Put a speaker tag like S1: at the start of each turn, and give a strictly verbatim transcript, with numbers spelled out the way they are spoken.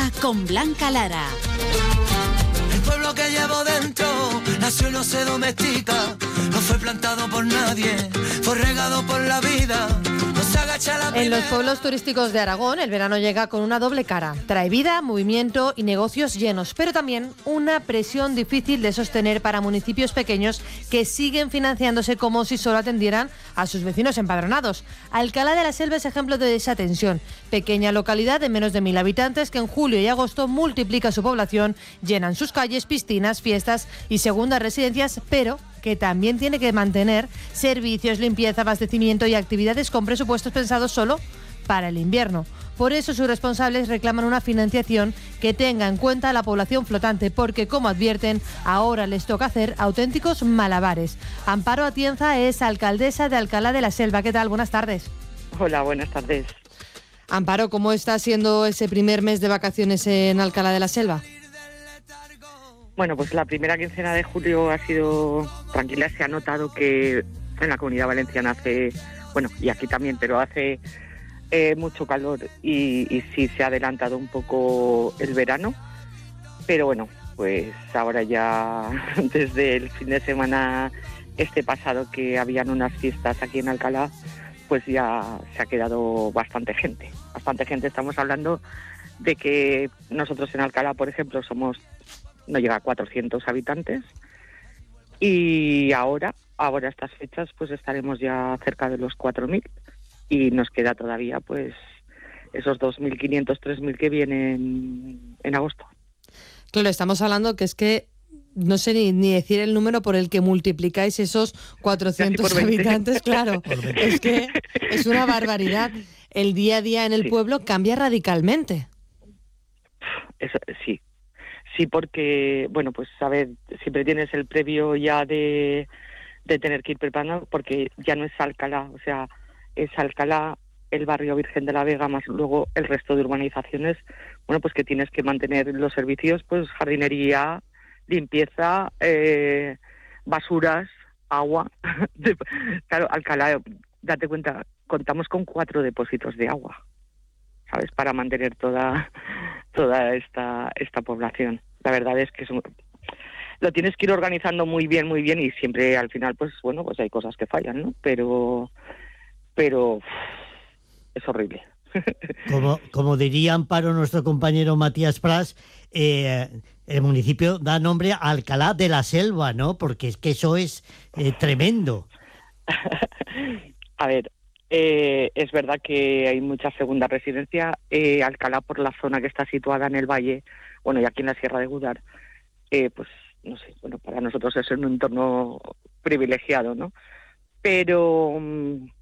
S1: Día con Blanca Lara.
S2: El pueblo que llevo dentro nació y no se domestica, no fue plantado por nadie, fue regado por la vida. No se agacha la
S3: En los pueblos turísticos de Aragón, el verano llega con una doble cara. Trae vida, movimiento y negocios llenos, pero también una presión difícil de sostener para municipios pequeños que siguen financiándose como si solo atendieran a sus vecinos empadronados. Alcalá de la Selva es ejemplo de esa tensión. Pequeña localidad de menos de mil habitantes que en julio y agosto multiplica su población, llenan sus calles, piscinas, fiestas y segundas residencias, pero que también tiene que mantener servicios, limpieza, abastecimiento y actividades con presupuestos pensados solo para el invierno. Por eso sus responsables reclaman una financiación que tenga en cuenta a la población flotante, porque, como advierten, ahora les toca hacer auténticos malabares. Amparo Atienza es alcaldesa de Alcalá de la Selva. ¿Qué tal? Buenas tardes.
S4: Hola, buenas tardes.
S3: Amparo, ¿cómo está siendo ese primer mes de vacaciones en Alcalá de la Selva?
S4: Bueno, pues la primera quincena de julio ha sido tranquila. Se ha notado que en la Comunidad Valenciana hace, bueno, y aquí también, pero hace eh, mucho calor y, y sí se ha adelantado un poco el verano. Pero bueno, pues ahora ya desde el fin de semana este pasado que habían unas fiestas aquí en Alcalá, pues ya se ha quedado bastante gente. Bastante gente, estamos hablando de que nosotros en Alcalá, por ejemplo, somos... no llega a cuatrocientos habitantes y ahora, ahora a estas fechas, pues estaremos ya cerca de los cuatro mil y nos queda todavía pues esos dos mil quinientos, tres mil que vienen en agosto.
S3: Claro, estamos hablando que es que no sé ni, ni decir el número por el que multiplicáis esos cuatrocientos habitantes, claro, es que es una barbaridad. El día a día en el sí. pueblo cambia radicalmente.
S4: Eso, sí. Sí, porque, bueno, pues a ver, siempre tienes el previo ya de, de tener que ir preparando, porque ya no es Alcalá, o sea, es Alcalá, el barrio Virgen de la Vega, más luego el resto de urbanizaciones, bueno, pues que tienes que mantener los servicios, pues jardinería, limpieza, eh, basuras, agua. Claro, Alcalá, date cuenta, contamos con cuatro depósitos de agua, ¿sabes?, para mantener toda toda esta esta población. La verdad es que es un, lo tienes que ir organizando muy bien, muy bien, y siempre al final, pues bueno, pues hay cosas que fallan, ¿no? Pero, pero es horrible.
S5: Como, como diría Amparo, nuestro compañero Matías Pras, eh, el municipio da nombre a Alcalá de la Selva, ¿no? Porque es que eso es eh, tremendo.
S4: A ver, eh, es verdad que hay mucha segunda residencia. Eh, Alcalá, por la zona que está situada en el valle, bueno, y aquí en la Sierra de Gúdar, eh, pues no sé, bueno, para nosotros es un entorno privilegiado, ¿no? Pero,